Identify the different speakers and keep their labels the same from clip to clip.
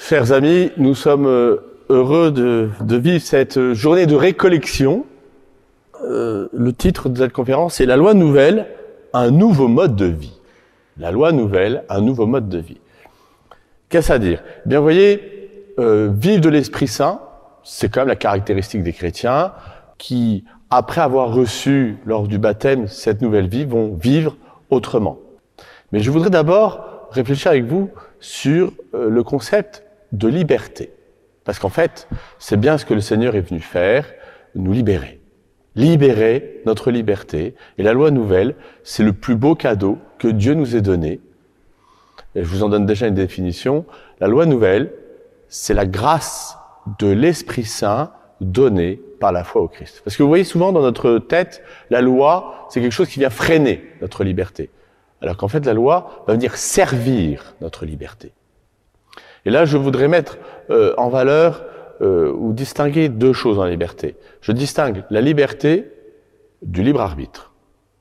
Speaker 1: Chers amis, nous sommes heureux de vivre cette journée de récollection. Le titre de cette conférence est « La loi nouvelle, un nouveau mode de vie ». La loi nouvelle, un nouveau mode de vie. Qu'est-ce à dire? Eh bien, vous voyez, vivre de l'Esprit Saint, c'est quand même la caractéristique des chrétiens qui, après avoir reçu lors du baptême cette nouvelle vie, vont vivre autrement. Mais je voudrais d'abord réfléchir avec vous sur le concept de liberté. Parce qu'en fait, c'est bien ce que le Seigneur est venu faire, nous libérer. Libérer notre liberté. Et la loi nouvelle, c'est le plus beau cadeau que Dieu nous ait donné. Et je vous en donne déjà une définition. La loi nouvelle, c'est la grâce de l'Esprit Saint donnée par la foi au Christ. Parce que vous voyez souvent dans notre tête, la loi, c'est quelque chose qui vient freiner notre liberté. Alors qu'en fait, la loi va venir servir notre liberté. Et là, je voudrais mettre en valeur ou distinguer deux choses en liberté. Je distingue la liberté du libre arbitre.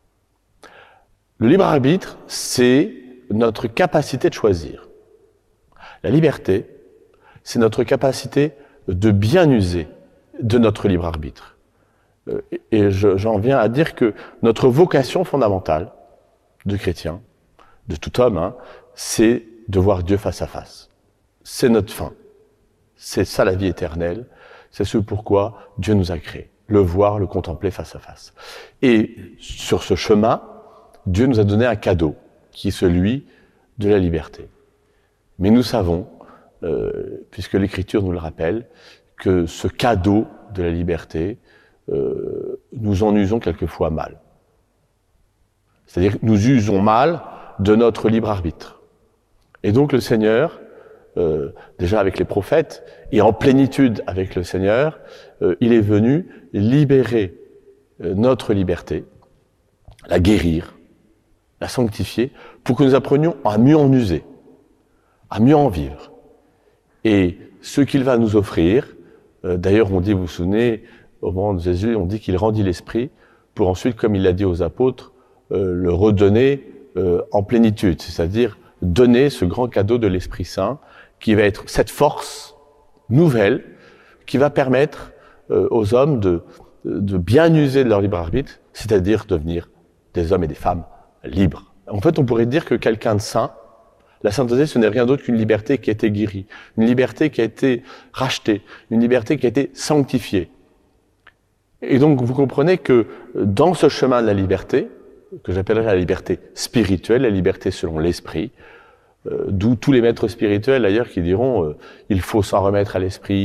Speaker 1: Le libre arbitre, c'est notre capacité de choisir. La liberté, c'est notre capacité de bien user de notre libre arbitre. Et j'en viens à dire que notre vocation fondamentale de chrétien, de tout homme, c'est de voir Dieu face à face. C'est notre fin. C'est ça la vie éternelle. C'est ce pourquoi Dieu nous a créés. Le voir, le contempler face à face. Et sur ce chemin, Dieu nous a donné un cadeau, qui est celui de la liberté. Mais nous savons, puisque l'Écriture nous le rappelle, que ce cadeau de la liberté, nous en usons quelquefois mal. C'est-à-dire que nous usons mal de notre libre arbitre. Et donc le Seigneur, déjà avec les prophètes, et en plénitude avec le Seigneur, il est venu libérer notre liberté, la guérir, la sanctifier, pour que nous apprenions à mieux en user, à mieux en vivre. Et ce qu'il va nous offrir, d'ailleurs on dit, vous vous souvenez, au moment de Jésus, on dit qu'il rendit l'Esprit, pour ensuite, comme il l'a dit aux apôtres, le redonner en plénitude, c'est-à-dire donner ce grand cadeau de l'Esprit Saint, qui va être cette force nouvelle, qui va permettre aux hommes de bien user de leur libre arbitre, c'est-à-dire devenir des hommes et des femmes libres. En fait, on pourrait dire que quelqu'un de saint, la sainteté, ce n'est rien d'autre qu'une liberté qui a été guérie, une liberté qui a été rachetée, une liberté qui a été sanctifiée. Et donc, vous comprenez que dans ce chemin de la liberté, que j'appellerais la liberté spirituelle, la liberté selon l'esprit, d'où tous les maîtres spirituels d'ailleurs qui diront il faut s'en remettre à l'esprit,